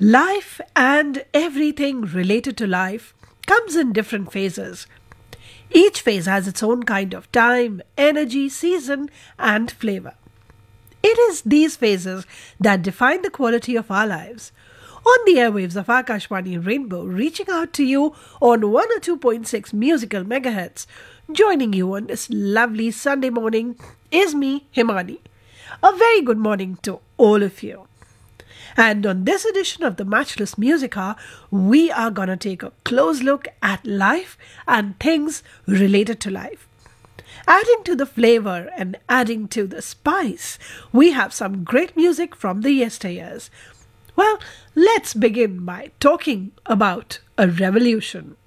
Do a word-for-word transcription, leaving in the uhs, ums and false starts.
Life and everything related to life comes in different phases. Each phase has its own kind of time, energy, season, and flavor. It is these phases that define the quality of our lives. On the airwaves of Akashvani Rainbow, reaching out to you on one oh two point six musical megahertz, joining you on this lovely Sunday morning is me, Himani. A very good morning to all of you. And on this edition of the Matchless Music Hour, we are going to take a close look at life and things related to life. Adding to the flavor and adding to the spice, we have some great music from the yesteryears. Well, let's begin by talking about a revolution.